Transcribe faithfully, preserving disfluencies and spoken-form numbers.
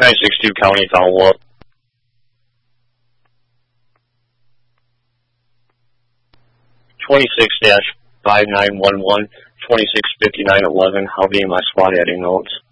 nine six two County, follow up. twenty-six dash five nine one one, twenty-six fifty-nine eleven, I'll be in my SWAT adding notes.